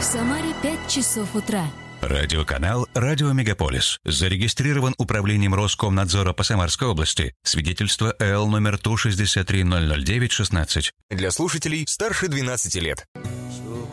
В Самаре 5 часов утра. Радиоканал «Радио Мегаполис». Зарегистрирован Управлением Роскомнадзора по Самарской области. Свидетельство ЭЛ номер ТУ 6300916. Для слушателей старше 12 лет.